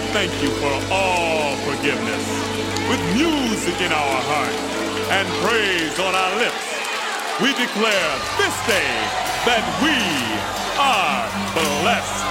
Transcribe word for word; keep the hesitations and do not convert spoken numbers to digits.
thank you for all forgiveness. With music in our heart and praise on our lips, we declare this day that we are blessed.